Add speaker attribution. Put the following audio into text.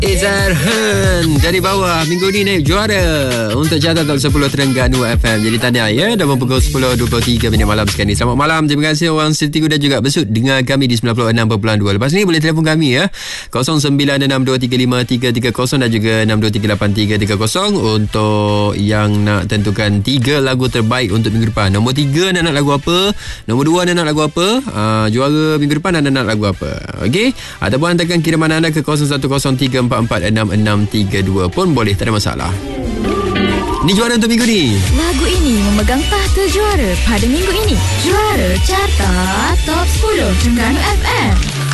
Speaker 1: Izarhan dari bawah minggu ni naik juara untuk carta top 10 Terengganu FM. Jadi tahniah ya, dah pukul 10.23 malam sekarang ni. Selamat malam. Terima kasih orang Setigu dan juga Besut dengar kami di 96.2. Lepas ni boleh telefon kami ya, 0962353330 dan juga 62383330 untuk yang nak tentukan 3 lagu terbaik untuk minggu depan. Nombor 3 nak lagu apa, nombor 2 nak lagu apa, juara minggu depan anda nak lagu apa. Okey, ataupun hantarkan kiriman anda ke 0103446632 pun boleh, tak ada masalah. Ni juara untuk minggu ni.
Speaker 2: Lagu ini memegang tahta juara pada minggu ini. Juara carta top 10 Terengganu FM.